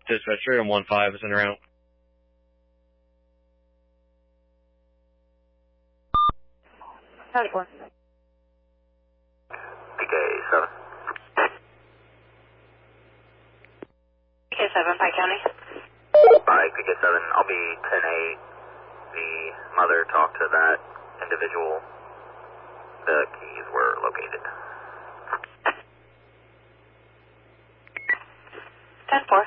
Dispatch 315 is in route. Howdy, boy. PK7. PK7, Pike County. Alright, PK7, I'll be 10-8. The mother talked to that individual. The keys were located. 10-4.